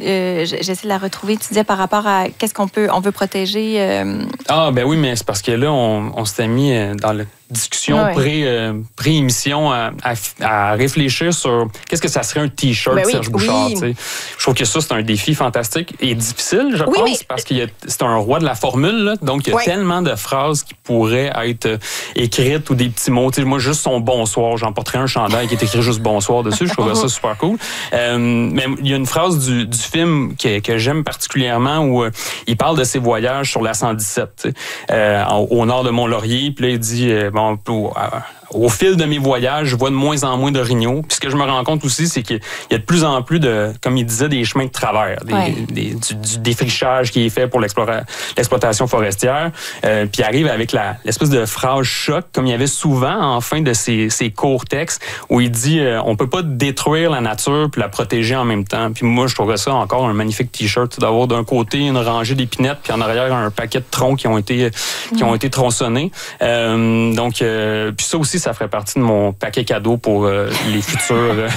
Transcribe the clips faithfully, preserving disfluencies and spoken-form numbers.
euh, j'essaie de la retrouver. Tu disais par rapport à qu'est-ce qu'on peut, on veut protéger. Euh... Ah, ben oui, mais c'est parce que là, on, on s'était mis dans la discussion ouais. pré, euh, pré-émission à, à, à réfléchir sur qu'est-ce que ça serait un T-shirt ben oui, Serge Bouchard. Oui. Je trouve que ça, c'est un défi fantastique et difficile, je oui, pense, mais... parce que c'est un roi de la formule. Là, donc, il y a ouais. tellement de phrases qui pourraient être euh, écrites ou des petits mots. T'sais, moi, juste son bonsoir, j'en porterais un chandail qui est écrit juste bonsoir dessus. Je trouverais ça super cool. Euh, mais il y a une phrase du, du film que, que j'aime particulièrement où euh, il parle de ses voyages sur la cent dix-sept, euh, au nord de Mont-Laurier. Puis là, il dit... Euh, bon, au, au fil de mes voyages, je vois de moins en moins de rignaux. Puis ce que je me rends compte aussi, c'est qu'il y a de plus en plus de, comme il disait, des chemins de travers, des, ouais. des, du, du défrichage qui est fait pour l'exploitation forestière. Euh, puis il arrive avec la, l'espèce de phrase choc, comme il y avait souvent en fin de ses, ses courts textes, où il dit euh, on peut pas détruire la nature puis la protéger en même temps. Puis moi, je trouverais ça encore un magnifique T-shirt, d'avoir d'un côté une rangée d'épinettes, puis en arrière un paquet de troncs qui ont été, qui ont été tronçonnés. Euh, donc, euh, puis ça aussi, ça ferait partie de mon paquet cadeau pour euh, les futurs. Euh...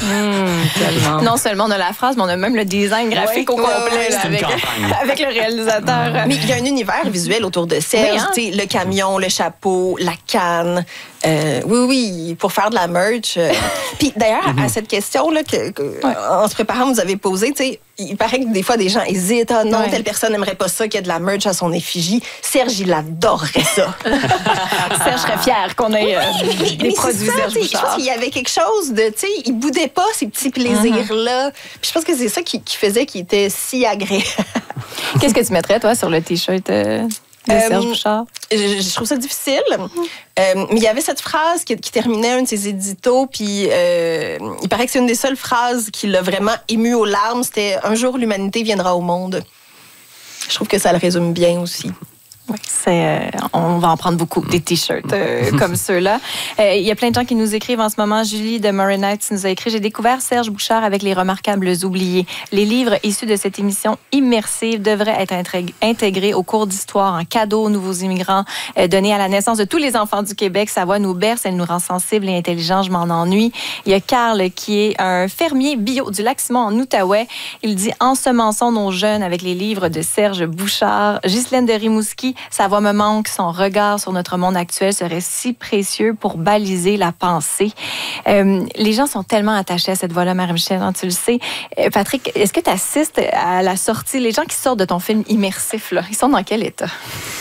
Mmh, non seulement on a la phrase, mais on a même le design graphique ouais, au complet là, avec, avec le réalisateur. Mais il y a un univers visuel autour de Serge, oui, hein? Le camion, le chapeau, la canne. Euh, oui, oui, pour faire de la merch. Euh. Puis d'ailleurs, mm-hmm. à cette question-là, que, que, ouais. en se préparant, vous avez posée, tu sais, il paraît que des fois, des gens hésitent. Ah non, ouais. telle personne n'aimerait pas ça, qu'il y a de la merch à son effigie. Serge, il adorerait ça. Serge serait fier qu'on ait euh, mais, des mais produits ça, Serge Bouchard. Je pense qu'il y avait quelque chose de, tu sais, il boudait pas ces petits plaisirs-là. Mm-hmm. Puis je pense que c'est ça qui, qui faisait qu'il était si agréable. Qu'est-ce que tu mettrais, toi, sur le T-shirt euh... de Serge Bouchard? Euh, je, je trouve ça difficile. Euh, mais il y avait cette phrase qui, qui terminait un de ses éditos, puis euh, il paraît que c'est une des seules phrases qui l'a vraiment ému aux larmes. C'était « Un jour, l'humanité viendra au monde ». Je trouve que ça le résume bien aussi. Oui, c'est, euh, on va en prendre beaucoup, des T-shirts euh, comme ceux-là. Il euh, y a plein de gens qui nous écrivent en ce moment. Julie de Murray Nights nous a écrit « J'ai découvert Serge Bouchard avec Les Remarquables oubliés. Les livres issus de cette émission immersive devraient être intégrés au cours d'histoire en cadeau aux nouveaux immigrants, euh, donnés à la naissance de tous les enfants du Québec. Sa voix nous berce, elle nous rend sensibles et intelligents. Je m'en ennuie. » Il y a Carl qui est un fermier bio du Lac-Simon en Outaouais. Il dit « Ensemençons nos jeunes avec les livres de Serge Bouchard. » Ghislaine de Rimouski, sa voix me manque, son regard sur notre monde actuel serait si précieux pour baliser la pensée. Euh, les gens sont tellement attachés à cette voix-là, Marie-Michel, hein, tu le sais. Euh, Patrick, est-ce que tu assistes à la sortie, les gens qui sortent de ton film immersif, là, ils sont dans quel état?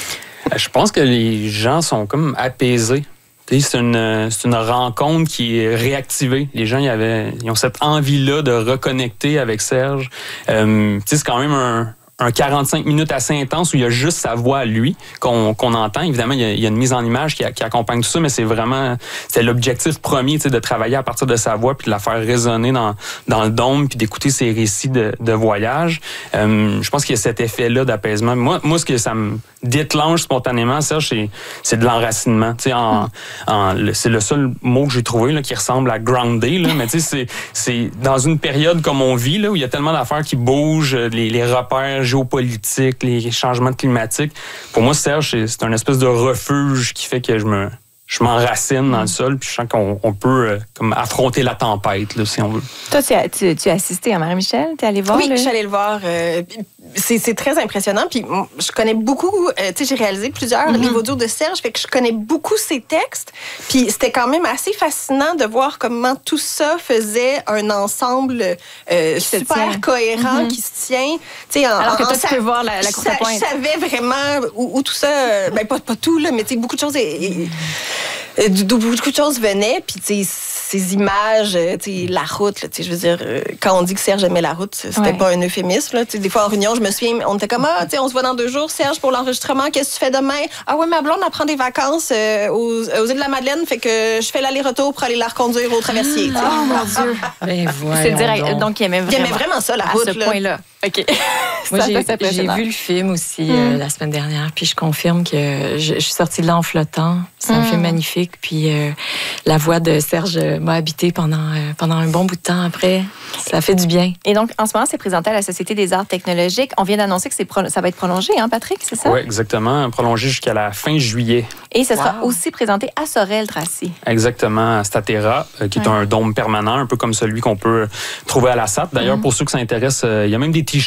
Je pense que les gens sont comme apaisés. C'est une, c'est une rencontre qui est réactivée. Les gens, ils, avaient, ils ont cette envie-là de reconnecter avec Serge. Euh, c'est quand même un... un quarante-cinq minutes assez intense où il y a juste sa voix à lui qu'on, qu'on entend. Évidemment, il y, a, il y a une mise en image qui, qui accompagne tout ça, mais c'est vraiment c'est l'objectif premier, de travailler à partir de sa voix puis de la faire résonner dans, dans le dôme puis d'écouter ses récits de, de voyage. Euh, je pense qu'il y a cet effet-là d'apaisement. Moi, moi, ce que ça me déclenche spontanément, Serge, c'est, c'est de l'enracinement. En, mm. en, le, c'est le seul mot que j'ai trouvé là, qui ressemble à groundé, là, mais c'est, c'est dans une période comme on vit, là, où il y a tellement d'affaires qui bougent, les, les repères géopolitiques, les changements climatiques. Pour moi, Serge, c'est, c'est un espèce de refuge qui fait que je me je m'enracine dans le sol, puis je sens qu'on on peut euh, comme affronter la tempête, là, si on veut. Toi, tu as, tu, tu as assisté à Marie-Michel? Tu es allé voir? Oui, le... je suis allée le voir. Euh, c'est, c'est très impressionnant. Puis je connais beaucoup, euh, tu sais, j'ai réalisé plusieurs mm-hmm. livres audio de Serge, fait que je connais beaucoup ses textes. Puis c'était quand même assez fascinant de voir comment tout ça faisait un ensemble euh, super tient. cohérent mm-hmm. qui se tient. Tu sais, en, Alors que toi, en, tu peux voir la, la courte pointe. Je savais vraiment où, où tout ça, euh, ben pas, pas tout, là, mais tu sais, beaucoup de choses... Et, et, d'où beaucoup de choses venaient, puis tu sais, ces images, tu sais, la route, là, tu sais, je veux dire, quand on dit que Serge aimait la route, c'était ouais. pas un euphémisme, là, tu sais, des fois en réunion, je me souviens, on était comme, ah, tu sais, on se voit dans deux jours, Serge, pour l'enregistrement, qu'est-ce que tu fais demain? Ah ouais, ma blonde, elle prend des vacances euh, aux, aux îles de la Madeleine, fait que je fais l'aller-retour pour aller la reconduire au traversier. Ah, oh mon Dieu! Ben, c'est direct, donc. donc il aimait vraiment, il aimait vraiment ça, la à route, ce là. point-là. OK. Moi, j'ai, j'ai vu le film aussi mm. euh, la semaine dernière, puis je confirme que je, je suis sortie de là en flottant. C'est mm. un film magnifique, puis euh, la voix de Serge m'a habité pendant, euh, pendant un bon bout de temps après. Ça fait du bien. Et donc, en ce moment, c'est présenté à la Société des arts technologiques. On vient d'annoncer que c'est pro- ça va être prolongé, hein, Patrick, c'est ça? Oui, exactement. Prolongé jusqu'à la fin juillet. Et ce wow. sera aussi présenté à Sorel-Tracy. Exactement, à Statera, euh, qui est ouais. un dôme permanent, un peu comme celui qu'on peut trouver à la S A T. D'ailleurs, mm. pour ceux qui s'intéressent, euh, il y a même des t-shirts